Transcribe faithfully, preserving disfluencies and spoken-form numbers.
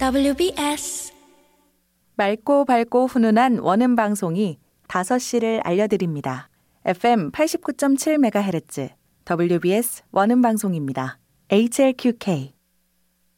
더블유비에스 맑고 밝고 훈훈한 원음 방송이 다섯 시를 알려드립니다. 에프엠 팔십구 점 칠 메가헤르츠 더블유비에스 원음 방송입니다. 에이치엘큐케이